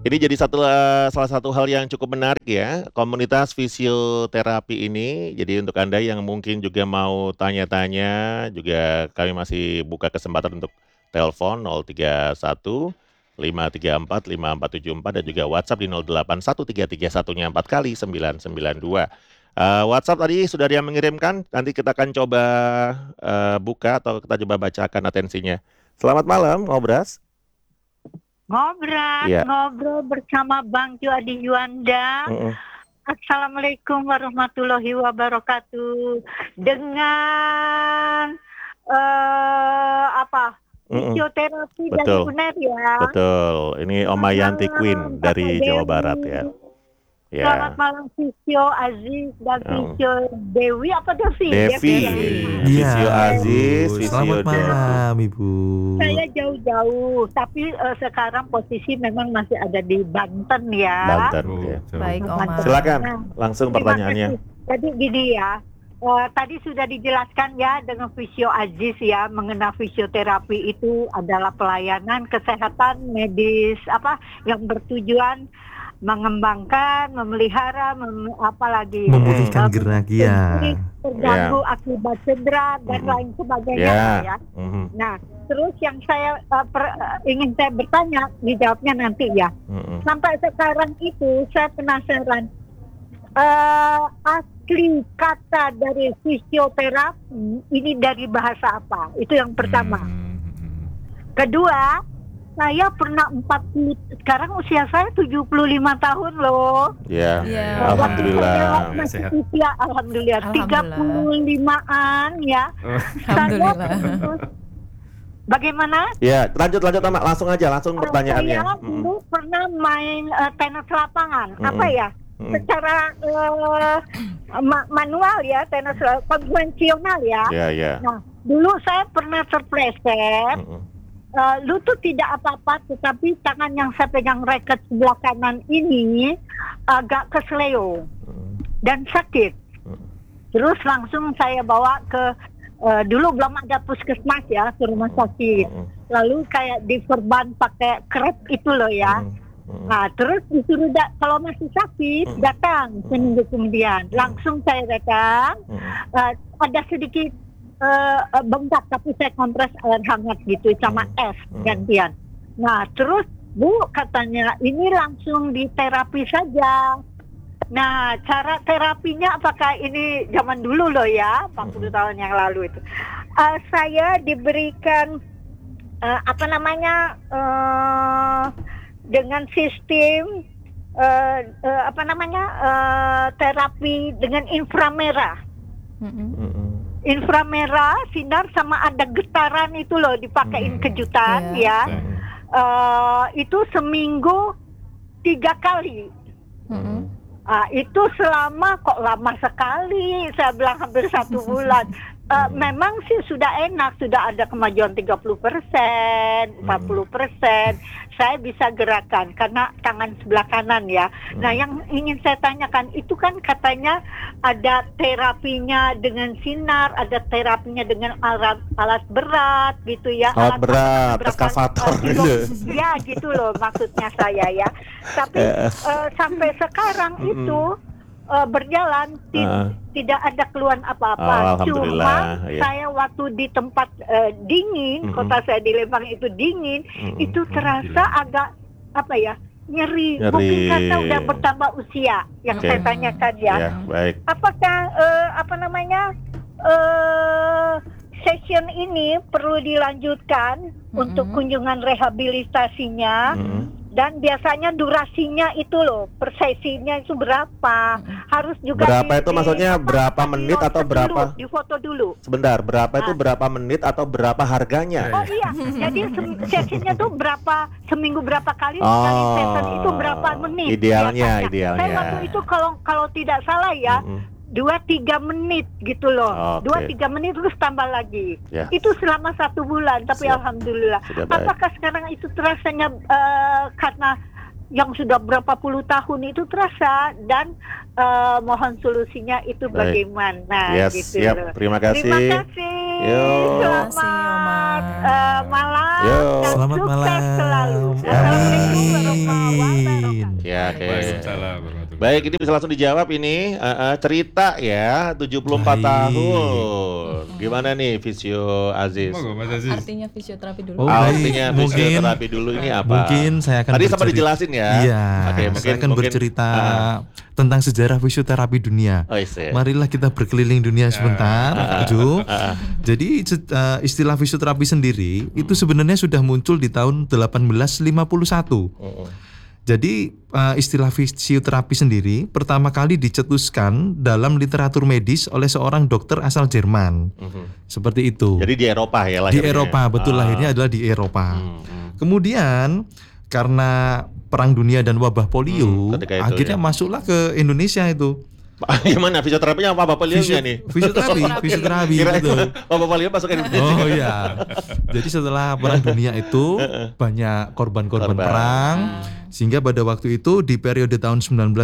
Ini jadi salah satu hal yang cukup menarik ya, komunitas fisioterapi ini. Jadi untuk Anda yang mungkin juga mau tanya-tanya, juga kami masih buka kesempatan untuk telepon 031 534 5474 dan juga WhatsApp di 081331-nya 4 kali 992. WhatsApp tadi sudah ada yang mengirimkan, nanti kita akan coba buka atau kita coba bacakan atensinya. Selamat malam, Ngobras. Iya. Ngobrol bersama Bang Juadi Juanda. Mm-mm. Assalamualaikum warahmatullahi wabarakatuh. Dengan fisioterapi dari Betul. UNER ya. Betul. Ini Oma Yanti Queen dari Kakak Jawa Dewi. Barat ya. Selamat malam Fisio Aziz dan Fisio Dewi apa Devi? Devi. Fisio Aziz, Fisio Selamat malam Ibu. Saya jauh-jauh, tapi sekarang posisi memang masih ada di Banten ya. Banten. Ya. Baik, Oma. Silakan, langsung pertanyaannya. Jadi gini ya, tadi sudah dijelaskan ya dengan Fisio Aziz ya, mengenai fisioterapi itu adalah pelayanan kesehatan medis yang bertujuan mengembangkan, memelihara, memulihkan gerak ya. terganggu akibat cedera dan lain sebagainya ya. Nah, terus yang saya ingin saya bertanya, dijawabnya nanti ya. Sampai sekarang itu saya penasaran, asli kata dari fisioterapi ini dari bahasa apa? Itu yang pertama. Kedua, saya pernah sekarang usia saya 75 tahun loh. Ya, Alhamdulillah. Masih usia alhamdulillah 35-an ya. Saya bagaimana? Ya, lanjut Mak, langsung pertanyaannya. Saya dulu pernah main tenis lapangan. Apa ya? Secara manual ya, tenis konvensional ya. Ya. Nah, dulu saya pernah terpleset. Lutut tidak apa-apa, tetapi tangan yang saya pegang raket sebelah kanan ini agak kesleo dan sakit. Terus langsung saya bawa ke dulu belum ada puskesmas ya, ke rumah sakit. Lalu kayak diperban pakai krep itu loh ya. Nah, terus disuruh kalau masih sakit datang seminggu kemudian. Langsung saya datang, ada sedikit bengkak tapi saya kompres air hangat gitu sama es gantian. Nah terus Bu katanya ini langsung diterapi saja. Nah cara terapinya apakah ini zaman dulu loh ya 40 tahun yang lalu itu. Saya diberikan dengan sistem terapi dengan inframerah. Inframerah, sinar sama ada getaran itu loh dipakein kejutan ya. Itu seminggu 3 kali. Itu selama kok lama sekali, saya bilang hampir 1 bulan. Memang sih sudah enak, sudah ada kemajuan 30%, 40%. Saya bisa gerakan karena tangan sebelah kanan ya. Nah, yang ingin saya tanyakan itu kan katanya ada terapinya dengan sinar, ada terapinya dengan alat berat gitu ya. Alat berat, eskavator gitu. Ya, gitu loh maksudnya saya ya. Tapi sampai sekarang itu berjalan tidak ada keluhan apa-apa. Cuma saya waktu di tempat dingin, kota saya di Lembang itu dingin, itu terasa agak nyeri. Mungkin karena udah bertambah usia yang saya tanyakan ya. Baik. Apakah session ini perlu dilanjutkan untuk kunjungan rehabilitasinya? Dan biasanya durasinya itu loh, per sesinya itu berapa? Harus juga berapa itu maksudnya berapa menit atau berapa? Di foto dulu. Sebentar, berapa itu berapa menit atau berapa harganya? Oh iya, jadi sesinya tuh berapa, seminggu berapa kali, sekali session itu berapa menit? Idealnya. Saya waktu itu kalau tidak salah ya, 2-3 menit gitu loh. 2-3 menit terus tambah lagi. Itu selama 1 bulan. Tapi alhamdulillah. Apakah sekarang itu terasanya karena yang sudah berapa puluh tahun itu terasa dan mohon solusinya itu bagaimana gitu. Siap. Terima kasih. Terima kasih. Selamat malam. Selamat sukses malam. selalu. Amin. Oke. Waalaikumsalam warahmatullahi Baik, ini bisa langsung dijawab ini. Cerita ya, 74 Baik. tahun. Gimana nih Fisio Aziz? Monggo, Mas Aziz. Artinya fisioterapi dulu. Oh, Artinya baik. Mungkin- fisioterapi dulu ini apa? Mungkin saya akan Tadi sempat bercerita- dijelasin ya. Iya, Oke, saya akan bercerita tentang sejarah fisioterapi dunia. Oh, iya. Marilah kita berkeliling dunia sebentar, Ju. Jadi istilah fisioterapi sendiri itu sebenarnya sudah muncul di tahun 1851. Jadi istilah fisioterapi sendiri pertama kali dicetuskan dalam literatur medis oleh seorang dokter asal Jerman. Seperti itu. Jadi di Eropa ya Di lahirnya. Eropa, betul, lahirnya adalah di Eropa. Kemudian karena Perang Dunia dan wabah polio, ketika itu, akhirnya ya. masuklah ke Indonesia itu. Gimana fisioterapinya apa polionya nih? Fisioterapi, Kira itu betul. apa polio masuk ke Indonesia? Oh iya. Jadi setelah Perang Dunia itu banyak korban-korban Korban. perang, sehingga pada waktu itu di periode tahun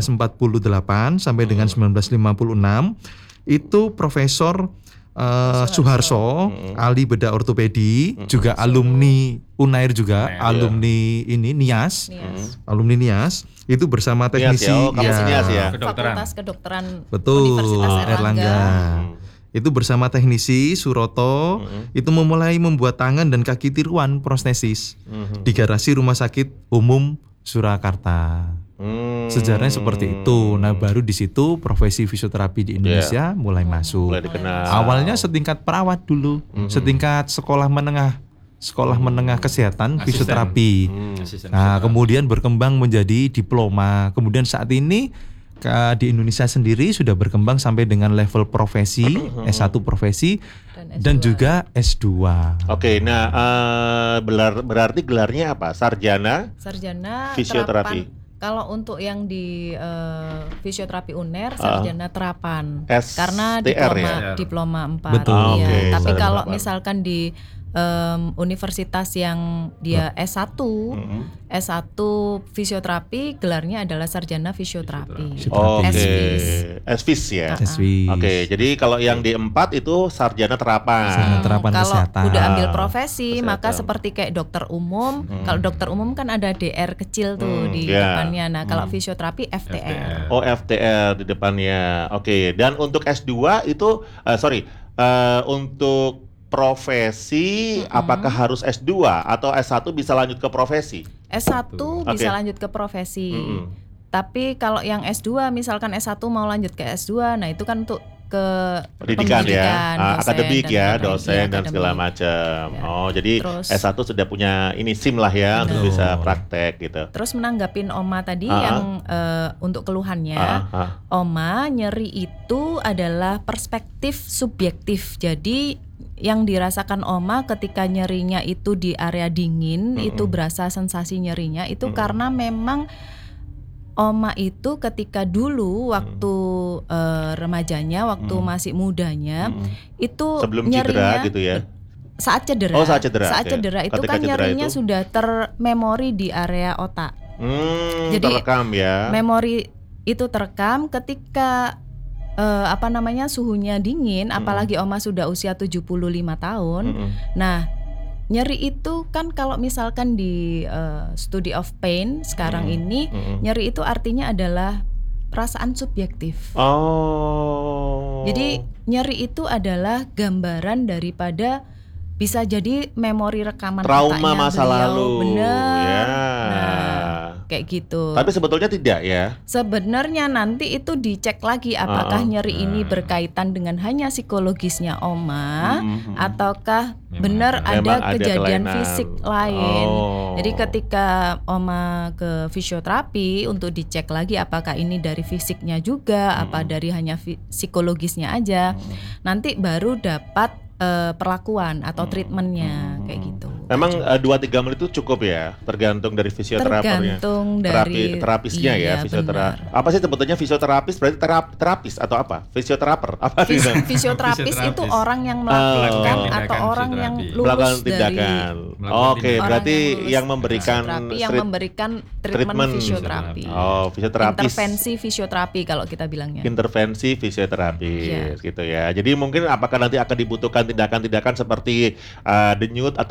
1948 sampai dengan 1956 itu Profesor Suharso, ahli bedah ortopedi, juga alumni Unair juga, alumni ini Nias, alumni Nias, itu bersama teknisi ya, oh, kampus Nias ya. Kedokteran. Fakultas Kedokteran betul, Universitas Erlangga. Itu bersama teknisi Suroto itu memulai membuat tangan dan kaki tiruan prostesis di garasi Rumah Sakit Umum Surakarta. Sejarahnya seperti itu. Nah, baru di situ profesi fisioterapi di Indonesia mulai masuk. Mulai dikenal. Awalnya setingkat perawat dulu, setingkat sekolah menengah kesehatan fisioterapi. Asisten Nah, kemudian berkembang menjadi diploma. Kemudian saat ini di Indonesia sendiri sudah berkembang sampai dengan level profesi, S1 profesi dan juga S2. Oke, nah berarti gelarnya apa? Sarjana fisioterapi. Terapan. Kalau untuk yang di fisioterapi UNER sarjana terapan. Karena STR diploma 4. Betul. Iya. Oke, Tapi sarjana kalau terapan. misalkan di universitas yang dia S1 fisioterapi gelarnya adalah sarjana fisioterapi. Oke, SFIS. SFIS ya. SW. Oke, jadi kalau yang di 4 itu sarjana terapan. Sarjana terapan Kalau kesehatan. udah ambil profesi Kesehatan. maka seperti kayak dokter umum. Kalau dokter umum kan ada DR kecil tuh di ya. depannya. Nah, kalau fisioterapi FTR. Oh, FTR di depannya. Oke, dan untuk S2 itu untuk profesi apakah harus S2 atau S1 bisa lanjut ke profesi? S1 bisa Oke. lanjut ke profesi. Tapi kalau yang S2 misalkan S1 mau lanjut ke S2, nah itu kan untuk ke Pendidikan ya, dosen akademik dan ya, lain-lain. dosen Iya, dan segala akademik. macam. Ya. Oh, jadi Terus- S1 sudah punya ini SIM lah ya untuk Betul. bisa praktek gitu. Terus menanggapin Oma tadi Ah. yang untuk keluhannya, Oma nyeri itu adalah perspektif subjektif. Jadi yang dirasakan Oma ketika nyerinya itu di area dingin, itu berasa sensasi nyerinya itu karena memang Oma itu ketika dulu waktu remajanya, waktu masih mudanya, itu Sebelum nyerinya cedera gitu ya. saat cedera. Oh, saat cedera, Saat oke. cedera itu Ketika kan cedera nyerinya itu? sudah termemori di area otak. Jadi, Terekam ya. Memori itu terekam ketika suhunya dingin, apalagi Oma sudah usia 75 tahun. Nah, nyeri itu kan kalau misalkan di study of pain sekarang ini, nyeri itu artinya adalah perasaan subjektif. Oh. Jadi nyeri itu adalah gambaran daripada bisa jadi memori rekaman trauma otaknya masa beliau. lalu. Benar. Ya. Nah, kayak gitu. Tapi sebetulnya tidak ya. Sebenarnya nanti itu dicek lagi apakah nyeri ini berkaitan dengan hanya psikologisnya Oma ataukah benar Memang ada ada kejadian kelainan. fisik lain. Oh. Jadi ketika Oma ke fisioterapi untuk dicek lagi apakah ini dari fisiknya juga, apa dari hanya psikologisnya aja. Nanti baru dapat perlakuan atau treatmentnya kayak gitu. Memang 2-3 menit itu cukup ya, tergantung dari fisioterapernya. Tergantung dari terapisnya ya, iya, fisioterapis. benar. Apa sih sebetulnya fisioterapis? Berarti terapis atau apa? Fisioteraper apa gitu? Fisioterapis itu Fisioterapis. orang yang melakukan Oh. atau orang yang Fisioterapi. Melakukan lulus dari tindakan. Melakukan Oke, tindakan. berarti orang lulus yang memberikan fisioterapi, yang street- memberikan treatment fisioterapi. Oh, fisioterapis. Intervensi fisioterapi kalau kita bilangnya. Intervensi fisioterapis Iya. gitu ya. Jadi mungkin apakah nanti akan dibutuhkan tindakan-tindakan seperti denyut atau getaran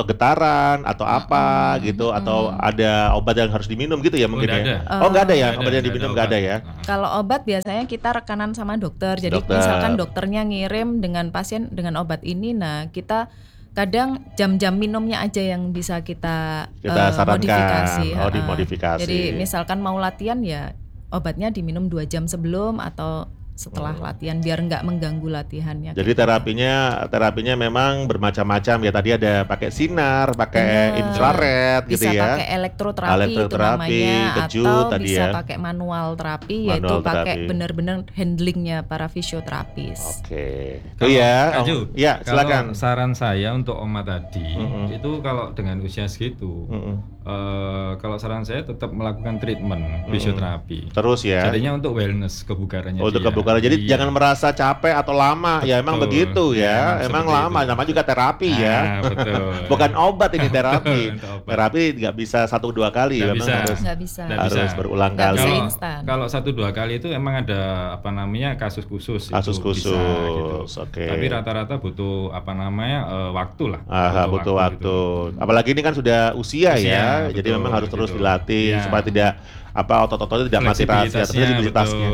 cairan atau apa gitu, atau ada obat yang harus diminum gitu ya mungkin ya? Oh nggak ada ya, obat yang diminum nggak ada ya? Kalau obat biasanya kita rekanan sama dokter. Jadi misalkan dokternya ngirim dengan pasien dengan obat ini, nah kita kadang jam-jam minumnya aja yang bisa kita sarankan, modifikasi. dimodifikasi. Jadi misalkan mau latihan ya obatnya diminum 2 jam sebelum atau setelah latihan biar nggak mengganggu latihannya. Jadi terapinya memang bermacam-macam ya. Tadi ada pakai sinar, pakai infrared gitu ya. Bisa pakai elektroterapi itu namanya, kejut, atau tadi bisa ya. pakai manual terapi, yaitu pakai benar-benar handlingnya para fisioterapis. Oke. Oh ya, ya silakan. Kalau saran saya untuk Oma tadi itu kalau dengan usia segitu, kalau saran saya tetap melakukan treatment fisioterapi. Terus ya. Jadinya untuk wellness kebugarannya. Untuk kebugaran. Jadi jangan merasa capek atau lama. Ya emang begitu ya. Emang lama. Namanya juga terapi ya. Betul. Bukan obat ini terapi. Terapi nggak bisa 1-2 kali. Nggak bisa. Harus berulang kali. Kalau 1-2 kali itu emang ada kasus khusus. Kasus khusus. Gitu. Oke. Tapi rata-rata butuh waktu lah. Butuh waktu. Gitu. Apalagi ini kan sudah usia ya. Betul, jadi memang harus terus dilatih supaya tidak otot-ototnya tidak mati rasa, fleksibilitasnya.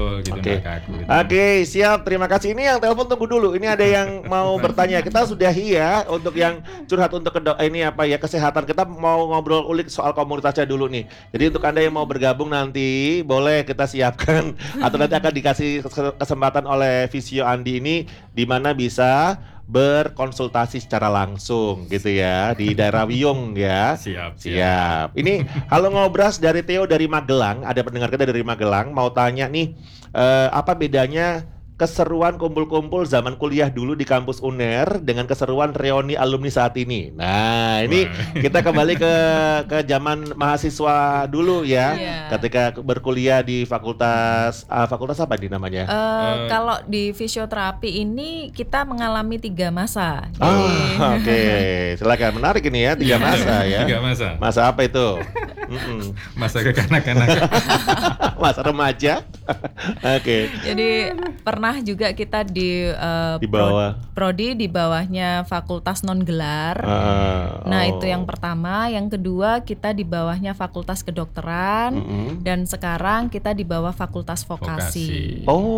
Oke, siap. Terima kasih. Ini yang telepon tunggu dulu. Ini ada yang mau bertanya. Kita sudahi ya untuk yang curhat untuk kesehatan. Kita mau ngobrol ulik soal komunitasnya dulu nih. Jadi untuk Anda yang mau bergabung nanti boleh kita siapkan atau nanti akan dikasih kesempatan oleh Visio Andi ini di mana bisa berkonsultasi secara langsung gitu ya di daerah Wiyung ya. Siap. Ini halo Ngobras dari Theo dari Magelang. Ada pendengar kita dari Magelang mau tanya nih, apa bedanya keseruan kumpul-kumpul zaman kuliah dulu di kampus UNER dengan keseruan reuni alumni saat ini. Nah, ini kita kembali ke zaman mahasiswa dulu ya. Ketika berkuliah di fakultas apa di namanya? Kalau di fisioterapi ini kita mengalami 3 masa. Oke. Silakan, menarik ini ya, 3 masa ya. 3 masa. Masa apa itu? Masa kekanak-kanakan. Masa remaja. Oke. Jadi pernah juga kita di bawah prodi di bawahnya fakultas non gelar. Nah, itu yang pertama. Yang kedua kita di bawahnya fakultas kedokteran dan sekarang kita di bawah fakultas vokasi.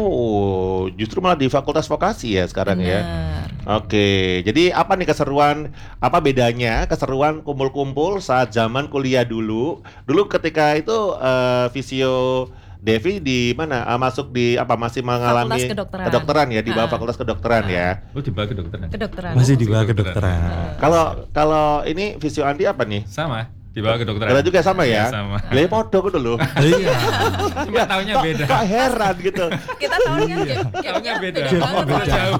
Oh, justru malah di fakultas vokasi ya sekarang. Benar. Ya. Oke. Jadi apa nih keseruan? Apa bedanya keseruan kumpul-kumpul saat zaman kuliah dulu? Dulu ketika itu Visio Devi di mana? Masuk di masih mengalami kedokteran ya, di bawah fakultas kedokteran ya. Oh, di bawah kedokteran. Masih di bawah kedokteran. Kalau ini Visio Andi apa nih? Sama. Di bawah kedokteran. Kita juga sama ya? Sama. Beli podo kan dulu. Iya. Cuma taunya beda. Kok heran gitu. Kita taunya taunya beda. Jauh.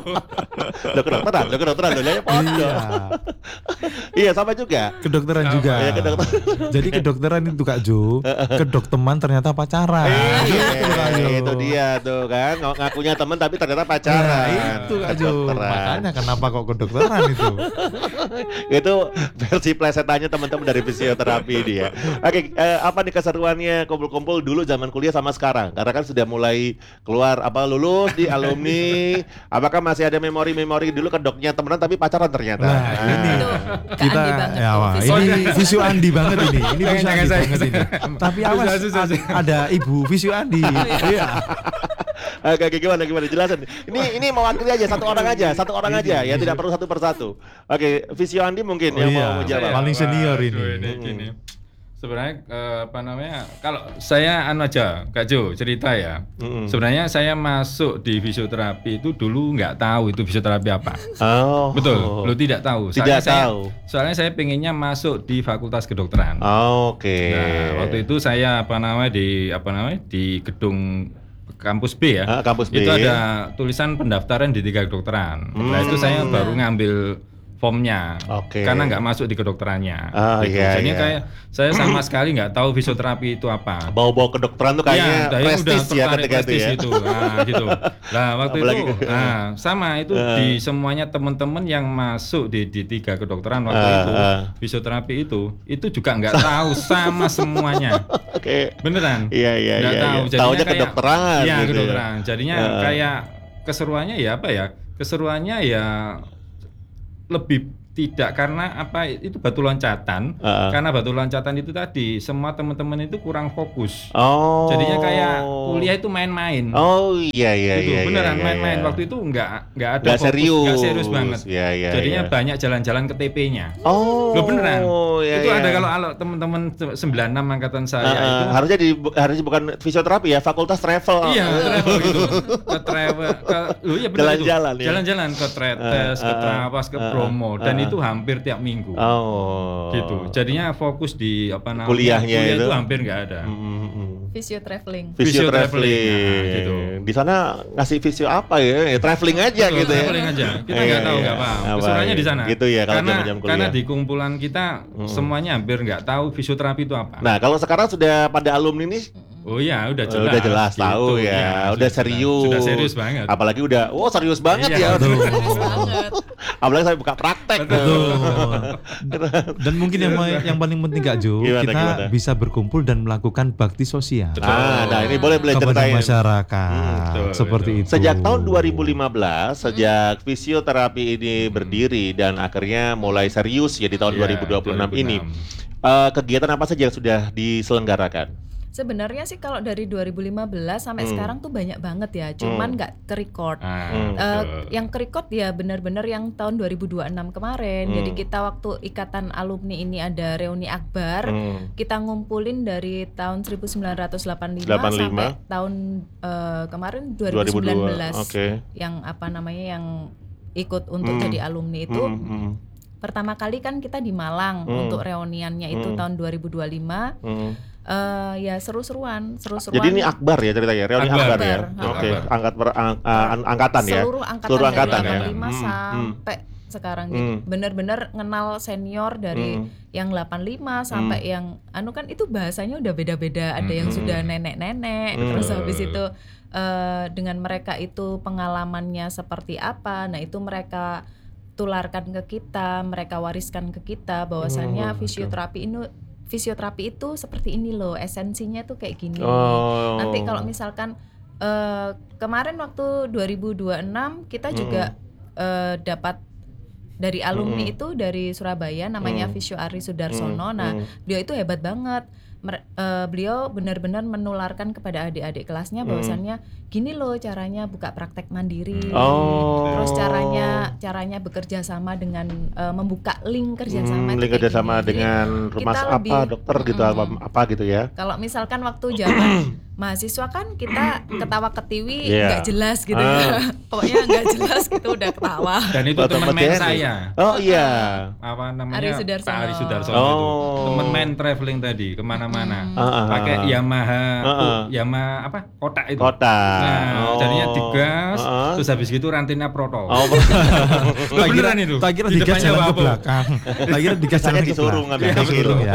Kedokteran beli podo. Iya, sama juga. Kedokteran juga. Iya, kedokteran. Jadi kedokteran itu Kak Jo, kedokteman ternyata pacaran. Itu dia tuh kan, ngakunya teman tapi ternyata pacaran. Itu Kak Jo. Makanya kenapa kok kedokteran itu? Itu versi plesetannya teman-teman dari fisioterapi dia. Oke, apa nih keseruannya kumpul-kumpul dulu zaman kuliah sama sekarang? Karena kan sudah mulai keluar lulus di alumni. Apakah masih ada memori-memori dulu kedoknya temenan tapi pacaran ternyata? Nah, ini kita ini Visio Andi banget ini. Ini Visio Andi banget ini. Tapi awas ada Ibu Visio Andi. Iya. Oke, gimana jelasin. Ini mewakili aja satu orang aja ya, tidak perlu satu persatu. Oke, Visio Andi mungkin yang mau menjawab. Paling senior ini. Sebenarnya kalau saya aja Kak Jo cerita ya. Sebenarnya saya masuk di fisioterapi itu dulu nggak tahu itu fisioterapi apa. Betul, lu tidak tahu. Soalnya saya pengennya masuk di fakultas kedokteran. Oke. Nah, waktu itu saya di gedung kampus B ya. Kampus B. Itu ada tulisan pendaftaran di 3 kedokteran. Nah, itu saya baru ngambil formnya, karena nggak masuk di kedokterannya. Jadi kayak saya sama sekali nggak tahu fisioterapi itu apa. Bawa kedokteran tuh kayaknya prestis ya ketika itu ya. Gitu. Nah, waktu itu sama itu di semuanya teman-teman yang masuk di 3 kedokteran waktu itu fisioterapi itu juga nggak tahu sama semuanya. Beneran. Iya. Nggak tahu. Taunya kedokteran. Iya, kedokteran. Jadinya kayak keseruannya ya apa ya? Keseruannya ya lebih tidak karena apa itu batu loncatan. Karena batu loncatan itu tadi semua teman-teman itu kurang fokus. Jadinya kayak kuliah itu main-main. Iya. Beneran main-main. Waktu itu nggak ada fokus, nggak serius banget. Jadinya banyak jalan-jalan ke TP-nya. Loh beneran. Itu ada kalau teman-teman 96 angkatan saya itu. Harusnya bukan fisioterapi ya, fakultas travel. Iya, travel gitu. Ke travel, iya benar itu. Jalan-jalan ke Tretes, ke Trawas, ke Bromo dan itu hampir tiap minggu. Gitu. Jadinya fokus di kuliahnya itu hampir nggak ada. Fisio-traveling. Gitu. Di sana ngasih fisio apa ya? Traveling aja gitu ya. Traveling aja. Kita nggak tahu, nggak paham. Kesurannya di sana. Gitu ya kalau jam-jam kuliah. Karena di kumpulan kita semuanya hampir nggak tahu fisioterapi itu apa. Nah, kalau sekarang sudah pada alumni nih. Oh iya, udah jelas. Udah jelas gitu, tahu ya. Udah serius. Sudah serius banget. Apalagi udah, serius banget ya. Serius banget. Apalagi saya buka praktek. Dan mungkin yang paling penting Kak Jo, kita bisa berkumpul dan melakukan bakti sosial. Nah ini boleh kepada masyarakat. Seperti itu. Sejak tahun 2015, sejak fisioterapi ini berdiri dan akhirnya mulai serius ya di tahun 2026 ini. Kegiatan apa saja yang sudah diselenggarakan? Sebenarnya sih kalau dari 2015 sampai sekarang tuh banyak banget ya, cuman nggak ke-record. Yang ke-record ya benar-benar yang tahun 2026 kemarin. Jadi kita waktu ikatan alumni ini ada reuni akbar, kita ngumpulin dari tahun 1985 sampai tahun kemarin 2019. Yang yang ikut untuk jadi alumni itu. Pertama kali kan kita di Malang untuk reuniannya itu tahun 2025. Ya seru-seruan. Jadi ini akbar ya ceritanya, reuni akbar ya. Angkatan ya. Seluruh angkatan dari 85 sampai sekarang gitu. Bener-bener kenal senior dari yang 85 sampai yang kan itu bahasanya udah beda-beda. Ada yang sudah nenek-nenek, terus habis itu dengan mereka itu pengalamannya seperti apa. Nah, itu mereka tularkan ke kita, mereka wariskan ke kita bahwasannya fisioterapi itu seperti ini loh, esensinya tuh kayak gini. Nanti kalau misalkan kemarin waktu 2026 kita juga dapat dari alumni itu dari Surabaya namanya Fisio Ari Sudarsono. Nah, beliau itu hebat banget. Beliau benar-benar menularkan kepada adik-adik kelasnya bahwasannya gini loh caranya buka praktek mandiri. Terus caranya bekerja sama dengan membuka link kerjasama. Link kerjasama dengan rumah dokter gitu apa gitu ya. Kalau misalkan waktu zaman mahasiswa kan kita ketawa ketiwi nggak jelas gitu ya. Pokoknya nggak jelas gitu udah ketawa. Dan itu teman main saya. Apa namanya? Ari Sudarsono. Pak Ari Sudarsono itu. Teman main traveling tadi kemana-mana. Pakai Yamaha kotak itu. Nah, jadinya digas, terus habis gitu rantingnya protol. Beneran itu. Tak kira digas jalan ke belakang. Tak kira digas jalan ke disuruh ngambil ya.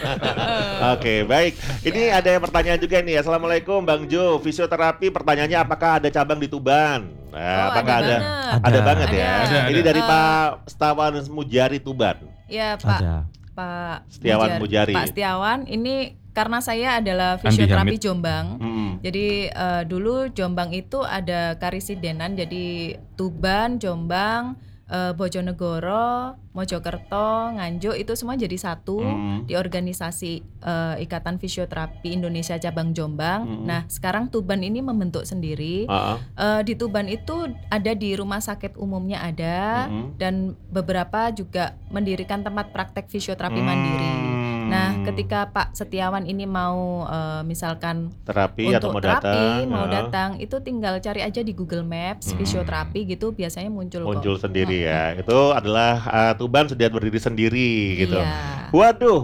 Oke, baik. Ini ada yang pertanyaan juga nih. Assalamualaikum Bang Jo. Fisioterapi pertanyaannya apakah ada cabang di Tuban? Apakah ada? Ada banget ya. Ini dari Pak Setiawan Mujari Tuban. Ya, Pak Setiawan Mujari. Pak Setiawan ini karena saya adalah fisioterapi Jombang. Jadi dulu Jombang itu ada karisidenan, jadi Tuban, Jombang, Bojonegoro, Mojokerto, Nganjuk itu semua jadi satu di organisasi Ikatan Fisioterapi Indonesia Cabang Jombang. Nah, sekarang Tuban ini membentuk sendiri. Di Tuban itu ada di rumah sakit umumnya ada dan beberapa juga mendirikan tempat praktek fisioterapi mandiri. Nah, ketika Pak Setiawan ini mau misalkan terapi untuk atau mau datang, itu tinggal cari aja di Google Maps fisioterapi gitu biasanya muncul sendiri ya. Itu adalah Tuban sudah berdiri sendiri gitu. Waduh,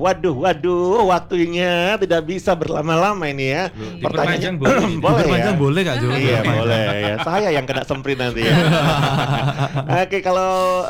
waktunya tidak bisa berlama-lama ini ya. Pertanyaan boleh Kak Jo. Iya, boleh ya. Saya yang kena semprit nanti ya. Oke, kalau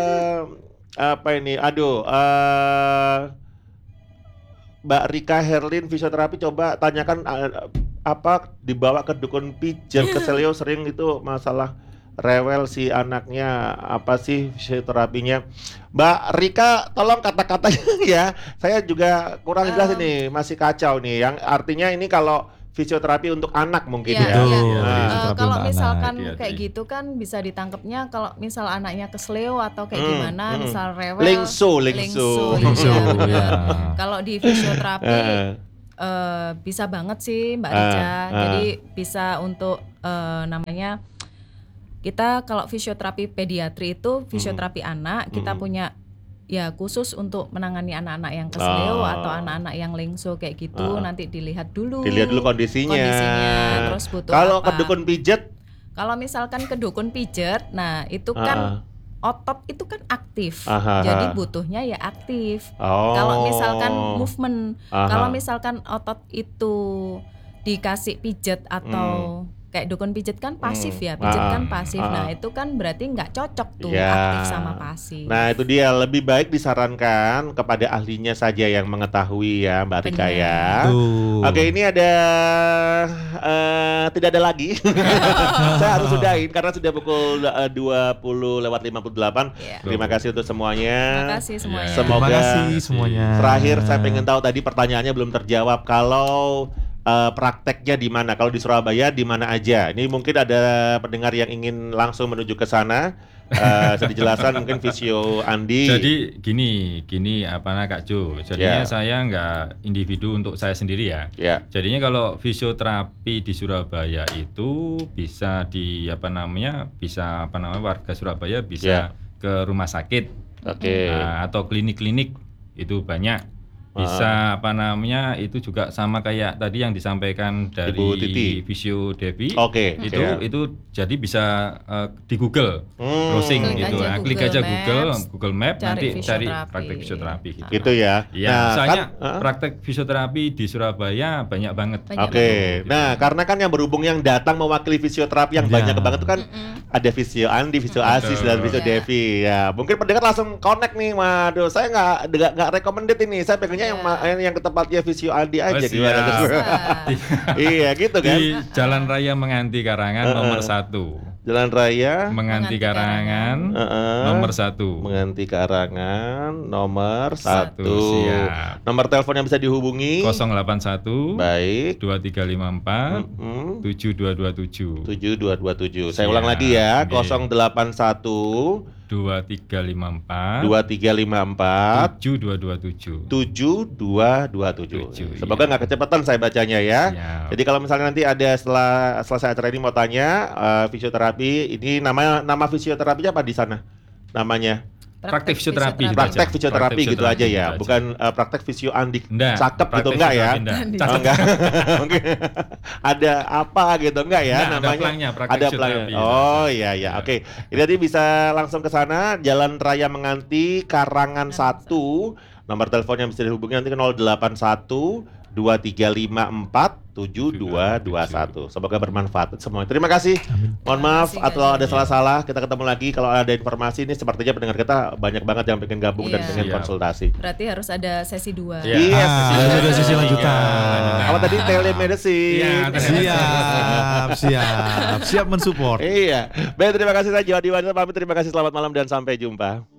Mbak Rika Herlin fisioterapi coba tanyakan dibawa ke dukun pijat ke Seleo sering itu masalah rewel si anaknya apa sih fisioterapinya. Mbak Rika tolong kata-katanya ya. Saya juga kurang jelas ini, masih kacau nih. Yang artinya ini kalau fisioterapi untuk anak mungkin Iya, ya. iya. Fisioterapi Kalau untuk misalkan anak. kayak gitu kan bisa ditangkapnya kalau misal anaknya kesleo atau kayak gimana, misal rewel. Lingsu. Iya, benar. Ya. Kalau di fisioterapi bisa banget sih Mbak Rica. Jadi bisa untuk namanya kita kalau fisioterapi pediatri itu fisioterapi anak, kita punya ya khusus untuk menangani anak-anak yang kesleo atau anak-anak yang lingso kayak gitu. Nanti dilihat dulu kondisinya, terus butuh Kalau apa. ke dukun pijet, Kalau misalkan ke dukun pijet, nah itu kan otot itu kan aktif, Aha. jadi butuhnya ya aktif. Oh. Kalau misalkan movement, Aha. kalau misalkan otot itu dikasih pijet atau kayak dukun pijet kan pasif ya, pijet kan pasif. Nah itu kan berarti nggak cocok tuh Ya. aktif sama pasif. Nah itu dia, lebih baik disarankan kepada ahlinya saja yang mengetahui ya Mbak Rika ya. Tuh. Oke, ini ada tidak ada lagi. Saya harus sudahin karena sudah pukul 20:58. Iya. Terima kasih untuk semuanya. Terima kasih semuanya. Semoga Terima kasih semuanya. terakhir saya pengen tahu tadi pertanyaannya belum terjawab. Kalau prakteknya di mana? Kalau di Surabaya di mana aja? Ini mungkin ada pendengar yang ingin langsung menuju ke sana. Bisa dijelaskan mungkin Visio Andi. Jadi gini Kak Jo. Jadinya saya nggak individu untuk saya sendiri ya. Ya. Jadinya kalau fisioterapi di Surabaya itu bisa warga Surabaya bisa ke rumah sakit. Oke. Atau klinik-klinik itu banyak. Bisa itu juga sama kayak tadi yang disampaikan Ibu Titi. dari Visio Devi. Oke. Itu jadi bisa di Google browsing Klik gitu. aja Klik Google aja Maps, Google Map cari nanti cari fisioterapi. praktek fisioterapi gitu. Gitu ya. Iya, soalnya praktek fisioterapi di Surabaya banyak banget. Oke. Nah, karena kan yang berhubung yang datang mewakili fisioterapi yang banyak banget itu kan ada Visio Andi, Visio Asis dan Visio Devi. Ya, mungkin pendengar langsung connect nih. Waduh, saya nggak recommended ini. Saya pengennya yang ke tempatnya Visio Andi aja gimana? Iya, gitu kan. Di Jalan Raya Menganti Karangan nomor 1. Jalan Raya Menganti Karangan nomor 1. Menganti Karangan nomor 1. Siap. Nomor telepon yang bisa dihubungi 081 baik 2354 7227. 7227. Saya ulang lagi ya. 081 2354 2354 7227. 7227. Semoga nggak kecepatan saya bacanya ya. Siap. Jadi kalau misalnya nanti ada setelah selesai acara ini mau tanya fisioterapi, ini nama fisioterapinya apa di sana? Namanya Praktek fisioterapi. praktek fisioterapi Praktek gitu aja fisioterapi ya, gitu aja. bukan praktek Visio Andi. Nggak, Cakep gitu praktek enggak ya? fisioterapi Oh, nggak. enggak. Mungkin ada apa gitu enggak ya Nggak, ada namanya? pelangnya, praktek Ada fisioterapi pelangnya. gitu. Oh iya ya. Oke. Jadi bisa langsung ke sana Jalan Raya Menganti Karangan 1. Nomor teleponnya bisa dihubungi nanti ke 081 2354 7221. Semoga bermanfaat semua. Terima kasih. Mohon maaf atau ada salah-salah. Kita ketemu lagi kalau ada informasi ini. Sepertinya pendengar kita banyak banget yang pengen gabung dan pengen Siap. konsultasi. Berarti harus ada sesi 2. Iya, Ada sesi lanjutan. Apa tadi telemedicine? Siap mensupport. Iya. Baik, terima kasih saya Jody Wanita pamit. Terima kasih, selamat malam dan sampai jumpa.